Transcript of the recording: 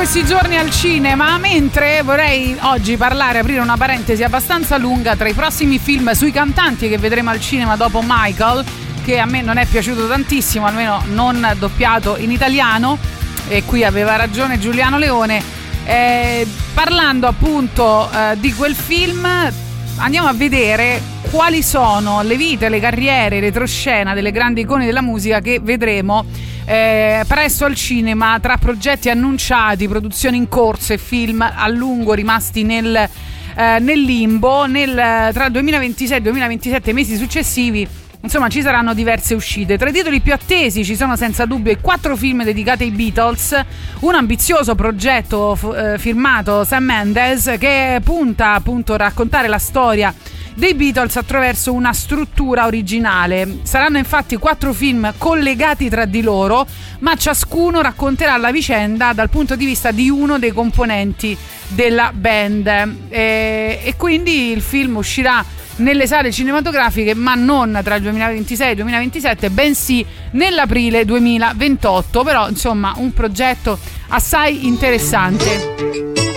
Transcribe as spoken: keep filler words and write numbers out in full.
questi giorni al cinema, mentre vorrei oggi parlare, aprire una parentesi abbastanza lunga tra i prossimi film sui cantanti che vedremo al cinema dopo Michael, che a me non è piaciuto tantissimo, almeno non doppiato in italiano, e qui aveva ragione Giuliano Leone. Eh, parlando appunto eh, di quel film, andiamo a vedere quali sono le vite, le carriere, retroscena delle grandi icone della musica che vedremo eh, presto al cinema, tra progetti annunciati, produzioni in corso e film a lungo rimasti nel, eh, nel limbo. Nel, tra duemilaventisei e duemilaventisette, mesi successivi, insomma, ci saranno diverse uscite. Tra i titoli più attesi ci sono senza dubbio i quattro film dedicati ai Beatles, un ambizioso progetto f- eh, firmato Sam Mendes che punta appunto a raccontare la storia dei Beatles attraverso una struttura originale. Saranno infatti quattro film collegati tra di loro, ma ciascuno racconterà la vicenda dal punto di vista di uno dei componenti della band, e, e quindi il film uscirà nelle sale cinematografiche, ma non tra il duemilaventisei e il duemilaventisette, bensì nell'aprile duemilaventotto. Però insomma un progetto assai interessante.